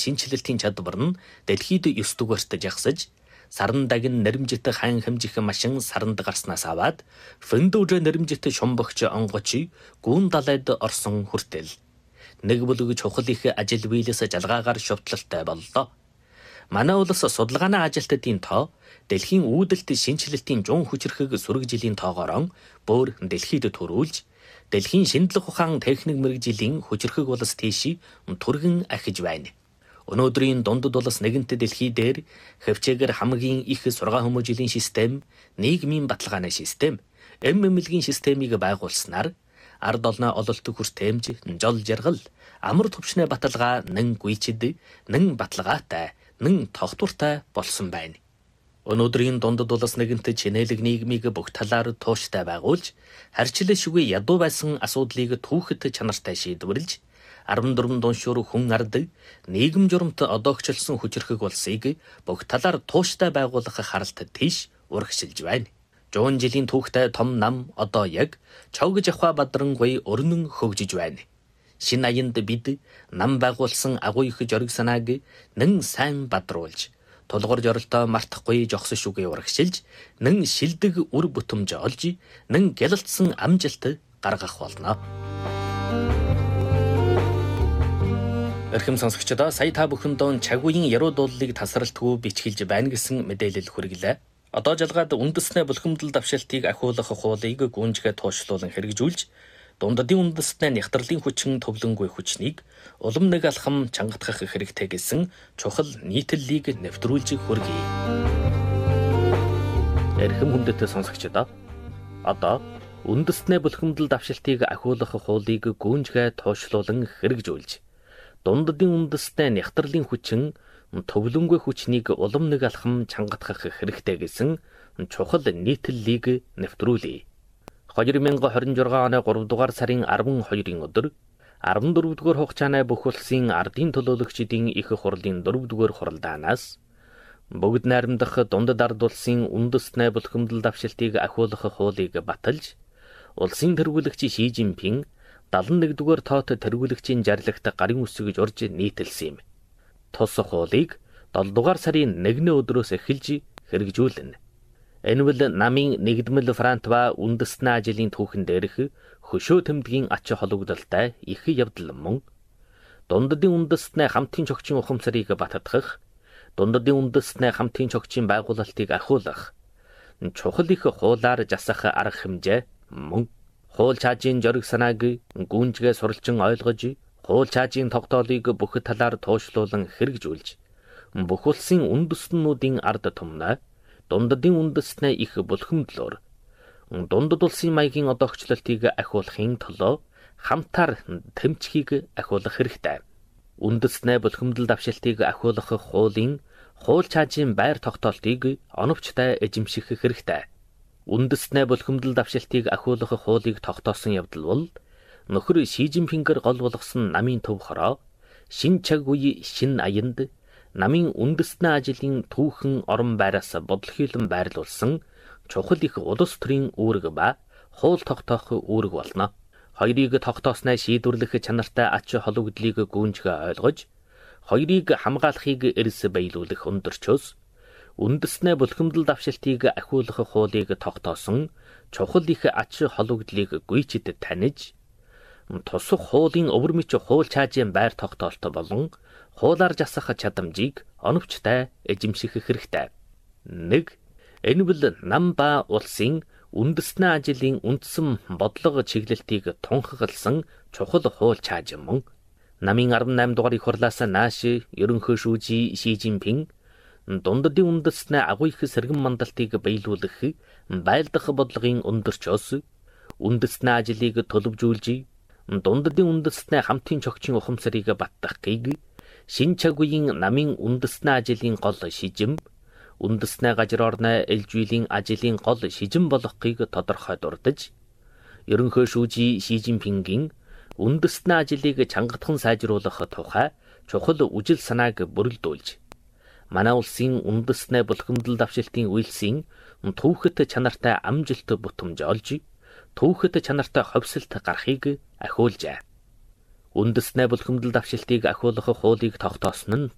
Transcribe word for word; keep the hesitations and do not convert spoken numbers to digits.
шинжилэлтийн чадвар нь дэлхийд ёс дүгээрт жагсаж, саран дагин нэрмжит хан хэмжих машин саранд гарснаас аваад фэндүүж нэрмжит шомбогч онгоч гүн далайд орсон хүртэл нэг бүлэг чухал их ажил биелэс жалгаагаар шовтлолтой боллоо. Манай улс судалгааны ажилтнуудын тоо дэлхийн үүдэлт шинжилэлтийн жун хүчрхэг сөрөг жилийн тоогоор бүр дэлхийд төрүүлж, дэлхийн шинжлэх ухаан техник мэргэжлийн хүчрхэг улс тийш түргэн ахиж байна. Өнөөдрийн дундад улс нэгэнт дэлхий дээр хөвчээгээр хамгийн их сургаа хүмүүжлийн систем, нийгмийн баталгааны систем, эм эмнэлгийн системийг байгуулснаар ард олноо ололт хүртээмж, жол жаргал, амар төвчнээ баталгаа нэн гүйчэд, нэн баталгаатай, нэн тогтвортой болсон байна. Өнөөдрийн дундад улс нэгэнт чинэлэг нийгмийг бүх талаар тууштай байгуулж, харьцлал шүгэ ядуу байсан асуудлыг түүхэд чанартай шийдвэрлэж, арван дөрвөн дуншуур хүн ард нийгэм журамт одоогчлсон хүчрхэг улсыг бүх талаар тууштай байгуулах харалт тийш урагшилж байна. Жуун жилийн түүхтэй том нам одоо яг Чавг Жавха Бадрангуй өрнөн хөгжиж байна. Шинэ аянд бид нам байгуулсан агуу их жориг санааг нэн сайн бадруулж, тулгуур жоролтоо мартахгүй жогсон шүгэ урагшилж, нэн шилдэг үр бүтэмж олж, нэн гялалтсан амжилт гаргах болно. Эрхэм сонсогчдоо, сая та бүхэндээ чагуугийн яруу дуулыг тасралтгүй бичгэлж байна гэсэн мэдээлэл хүргэлээ. Одоо жалгаад үндэснээ булхимдал давшилтыг ахиулах хуулийг гүнжгээ туушлуулан хэрэгжүүлж, дундадын үндэснээ нягтралын хүчин төвлөнгүй хүчнийг улам нэг алхам чангатгах хэрэгтэй гэсэн чухал нийтлэлийг нэвтрүүлж хүргэе. Эрхэм хүндэт сонсогчдоо, одоо үндэснээ булхимдал давшилтыг ахиулах хуулийг гүнжгээ туушлуулан хэрэгжүүлж, дундадын үндэснээ нягтралын хүчин төвлөнгүй хүчнийг улам нэг алхам чангатгах хэрэгтэй гэсэн чухал нийтлэлийг нэвтрүүлье. две тысячи двадцать шесть оны гурав дугаар сарын арван хоёрын өдөр арван дөрөвдүгээр хугацааны бүх улсын ардын төлөөлөгчдийн их хурлын дөрөвдүгээр хуралдаанаас бүгд найрамдах дундад ард улсын үндэснээ булхимдал давшилтыг ахиулах хуулийг баталж, улсын тэргүүлэгч Ши Жинпин дадлан нэгдүгээр тоот тэргүүлэгчийн жарилагт гарын үсгэж урж нийтэлсэн юм. Тус хуулийг долоо дугаар сарын нэгний өдрөөс эхэлж хэрэгжүүлнэ. Энэ бол намын нэгдмэл фронт ба үндэснээ ажлын түүхэн дээрх хөшөө тэмдгийн ач холбогдолтой их явдал мөн дундадын үндэснээ хамтын чогчийн ухамсарыг баттгах, дундадын үндэснээ хамтын чогчийн байгуулалтыг ахиулах, чухал их хуулаар жасах арга хэмжээ мөн хууль чаажийн жориг санааг гүнжгээ суралцсан ойлгож, хууль чаажийн тогтоолыг бүх талаар туушлуулан хэрэгжүүлж, бүх улсын үндэстнүүдийн ард түмнээ дундадын үндэснээ их булхимдлоор дундад улсын маягийн одоогчлолтыг ахиулахын төлөө хамтаар тэмцхийг ахиулах хэрэгтэй. Үндэснээ булхимдал давшилтыг ахиулах хуулийн хууль чаажийн байр тогтоолтыг оновчтой эзэмших хэрэгтэй. Үндэснээ булхимдал давшилтыг ахиулах хуулийг тогтоосон явдал бол нөхөр Ши Жинпингэр гол болгосон намын төв хороо, шин чаг үе шин аянд намын үндэснээ ажлын түүхэн орон байраас бодлохийлон байрлуулсан чухал их улс төрийн үүрэг ба хууль тогтоох үүрэг болно. Хоёрыг тогтоосноо шийдвэрлэх чанартай ач холбогдлыг гүнжгээ ойлгож, хоёрыг хамгаалахыг эрс баялуулах өндөрчөөс үндэснээ булхимдал давшилтыг ахиулах хуулийг тогтоосон чухал их ач холбогдлыг гүйчэд таних, тусах хуулийн өвөрмөч хууль чаажийн байр тогтоолт болон хуулаар жасах чадамжийг оновчтой эзэмших хэрэгтэй. нэг. Энэ бол нам ба улсын үндэснээ ажлын үндсэн бодлого чиглэлтийг тунхагласан чухал хууль чааж мөн намын арван найман дугаарыг хурлаас нааш ерөнхий шүүжи Ши Жинпин дундадын үндэснээ агуу их сэргэн мандалтыг баялуулах байлдах бодлогын өндөрчөөс үндэснээ ажлыг төлөвжүүлж, дундадын үндэснээ хамтын чогчийн ухамсарыг баттгахыг шин чаг үеийн намын үндэснээ ажлын гол шижим, үндэснээ газар орны элжүүлийн ажлын гол шижим болохыг тодорхой дурдж, ерөнхий шүүжи Ши Жинпингийн үндэснээ ажлыг чангатхан сайжруулах тухай чухал үжил санааг бүрэлдүүлж, манай улсын үндэснээ булхимдал давшилтын үйлсийн түүхэд чанартай амжилт бүтэмж олж, түүхэд чанартай ховсолт гарахыг ахиулжээ. Үндэснээ булхимдал давшилтыг ахиулах хуулийг тогтоосон нь